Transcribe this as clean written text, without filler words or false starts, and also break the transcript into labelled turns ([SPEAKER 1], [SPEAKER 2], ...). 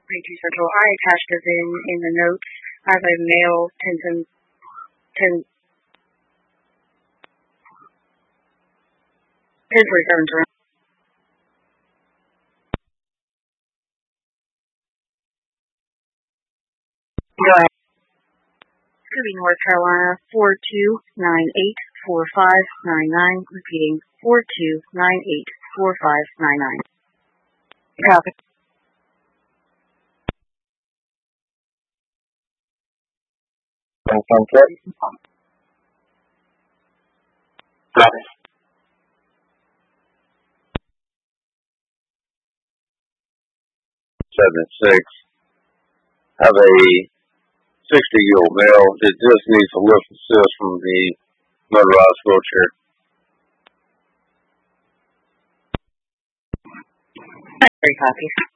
[SPEAKER 1] 32 Central. I attached this in the notes. I have a male Tinsley 7 turn. Go ahead. Scooby, North Carolina, 42984599. Repeating, 42984599. Copy.
[SPEAKER 2] Copy. 7-6. Have a 60-year-old male that just needs a lift assist from the motorized wheelchair.
[SPEAKER 1] Very copy.